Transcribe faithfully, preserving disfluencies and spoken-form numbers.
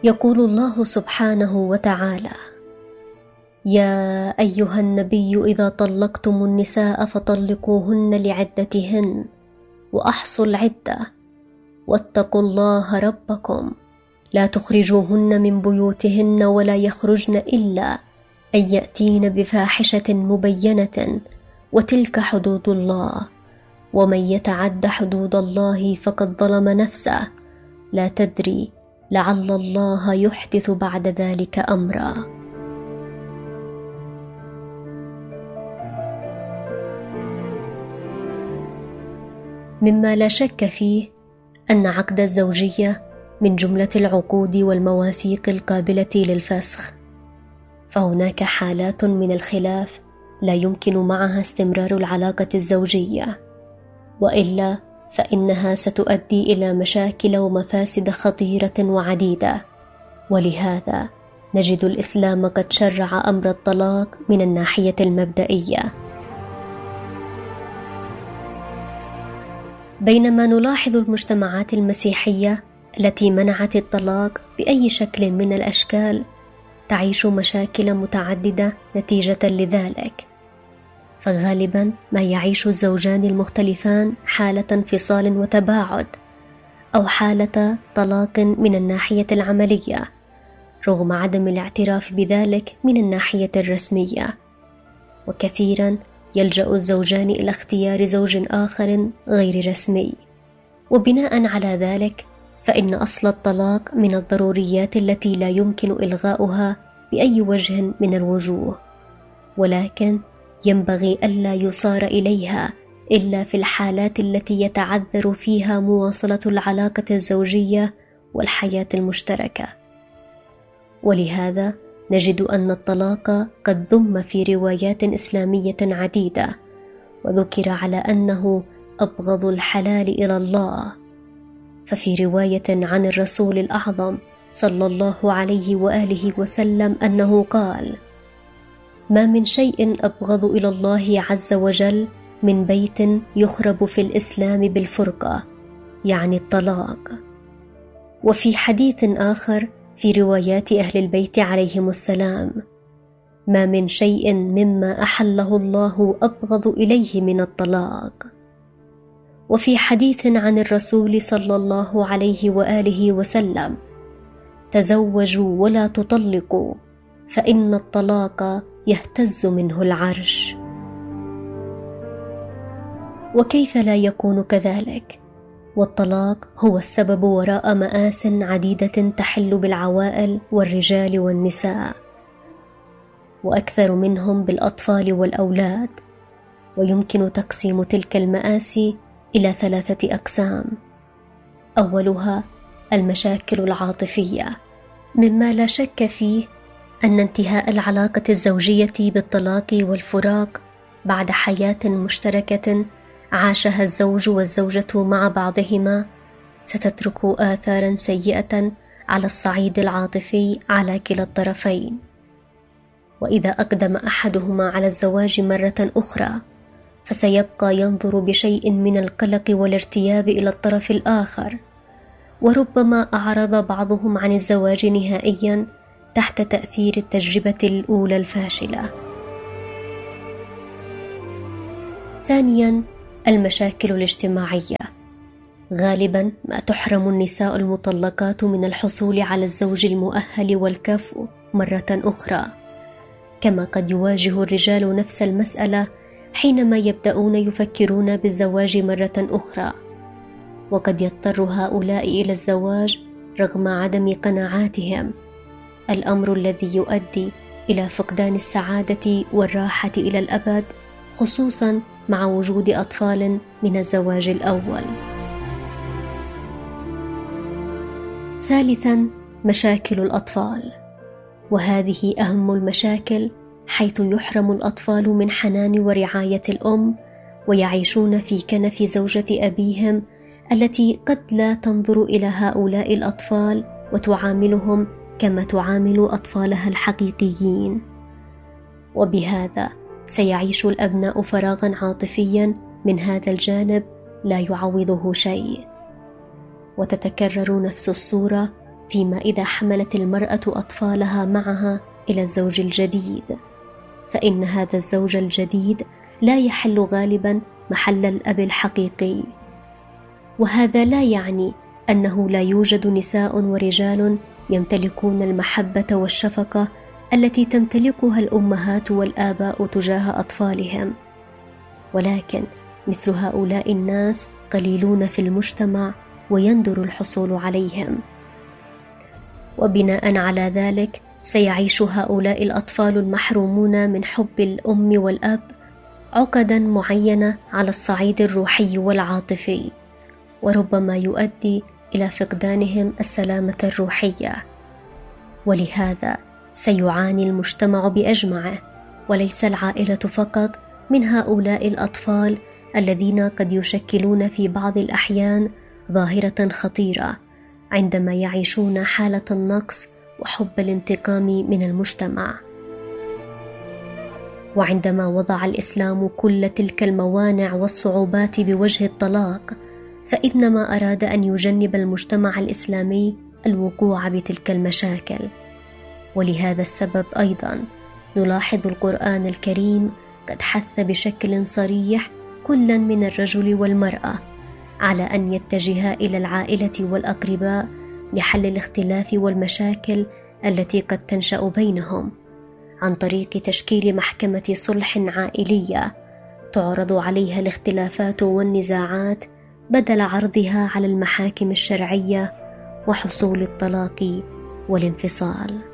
يقول الله سبحانه وتعالى: يا أيها النبي إذا طلقتم النساء فطلقوهن لعدتهن وأحصوا العدة واتقوا الله ربكم لا تخرجوهن من بيوتهن ولا يخرجن إلا أن يأتين بفاحشة مبينة وتلك حدود الله ومن يتعد حدود الله فقد ظلم نفسه لا تدري لعل الله يحدث بعد ذلك أمرا. مما لا شك فيه أن عقد الزوجية من جملة العقود والمواثيق القابلة للفسخ، فهناك حالات من الخلاف لا يمكن معها استمرار العلاقة الزوجية، وإلا فإنها ستؤدي إلى مشاكل ومفاسد خطيرة وعديدة. ولهذا نجد الإسلام قد شرع أمر الطلاق من الناحية المبدئية. بينما نلاحظ المجتمعات المسيحية التي منعت الطلاق بأي شكل من الأشكال تعيش مشاكل متعددة نتيجة لذلك، فغالبا ما يعيش الزوجان المختلفان حالة انفصال وتباعد أو حالة طلاق من الناحية العملية رغم عدم الاعتراف بذلك من الناحية الرسمية، وكثيرا يلجأ الزوجان إلى اختيار زوج آخر غير رسمي. وبناء على ذلك فإن أصل الطلاق من الضروريات التي لا يمكن إلغاؤها بأي وجه من الوجوه، ولكن ينبغي ألا يصار إليها إلا في الحالات التي يتعذر فيها مواصلة العلاقة الزوجية والحياة المشتركة. ولهذا نجد أن الطلاق قد ذم في روايات إسلامية عديدة، وذكر على أنه أبغض الحلال إلى الله. ففي رواية عن الرسول الأعظم صلى الله عليه وآله وسلم أنه قال: ما من شيء أبغض إلى الله عز وجل من بيت يخرب في الإسلام بالفرقة، يعني الطلاق. وفي حديث آخر في روايات أهل البيت عليهم السلام: ما من شيء مما أحله الله أبغض إليه من الطلاق. وفي حديث عن الرسول صلى الله عليه وآله وسلم: تزوجوا ولا تطلقوا فإن الطلاق يهتز منه العرش. وكيف لا يكون كذلك؟ والطلاق هو السبب وراء مآس عديدة تحل بالعوائل والرجال والنساء، وأكثر منهم بالأطفال والأولاد. ويمكن تقسيم تلك المآسي إلى ثلاثة أقسام. أولها المشاكل العاطفية، مما لا شك فيه أن انتهاء العلاقة الزوجية بالطلاق والفراق بعد حياة مشتركة عاشها الزوج والزوجة مع بعضهما ستترك آثاراً سيئة على الصعيد العاطفي على كلا الطرفين. وإذا أقدم أحدهما على الزواج مرة أخرى فسيبقى ينظر بشيء من القلق والارتياب إلى الطرف الآخر، وربما أعرض بعضهم عن الزواج نهائياً تحت تأثير التجربة الأولى الفاشلة. ثانياً المشاكل الاجتماعية. غالباً ما تحرم النساء المطلقات من الحصول على الزوج المؤهل والكفء مرة أخرى، كما قد يواجه الرجال نفس المسألة حينما يبدأون يفكرون بالزواج مرة أخرى. وقد يضطر هؤلاء إلى الزواج رغم عدم قناعاتهم، الأمر الذي يؤدي إلى فقدان السعادة والراحة إلى الأبد، خصوصاً مع وجود أطفال من الزواج الأول. ثالثاً مشاكل الأطفال، وهذه أهم المشاكل، حيث يحرم الأطفال من حنان ورعاية الأم، ويعيشون في كنف زوجة أبيهم التي قد لا تنظر إلى هؤلاء الأطفال وتعاملهم كما تعامل أطفالها الحقيقيين. وبهذا سيعيش الأبناء فراغا عاطفيا من هذا الجانب لا يعوضه شيء. وتتكرر نفس الصورة فيما إذا حملت المرأة أطفالها معها إلى الزوج الجديد، فإن هذا الزوج الجديد لا يحل غالبا محل الأب الحقيقي. وهذا لا يعني أنه لا يوجد نساء ورجال يمتلكون المحبة والشفقة التي تمتلكها الأمهات والآباء تجاه أطفالهم، ولكن مثل هؤلاء الناس قليلون في المجتمع ويندر الحصول عليهم. وبناء على ذلك سيعيش هؤلاء الأطفال المحرومون من حب الأم والأب عقدا معينة على الصعيد الروحي والعاطفي، وربما يؤدي إلى فقدانهم السلامة الروحية. ولهذا سيعاني المجتمع بأجمعه، وليس العائلة فقط، من هؤلاء الأطفال الذين قد يشكلون في بعض الأحيان ظاهرة خطيرة عندما يعيشون حالة النقص وحب الانتقام من المجتمع. وعندما وضع الإسلام كل تلك الموانع والصعوبات بوجه الطلاق، فإنما أراد أن يجنب المجتمع الإسلامي الوقوع بتلك المشاكل. ولهذا السبب أيضا نلاحظ القرآن الكريم قد حث بشكل صريح كلا من الرجل والمرأة على أن يتجها إلى العائلة والأقرباء لحل الاختلاف والمشاكل التي قد تنشأ بينهم، عن طريق تشكيل محكمة صلح عائلية تعرض عليها الاختلافات والنزاعات بدل عرضها على المحاكم الشرعية وحصول الطلاق والانفصال.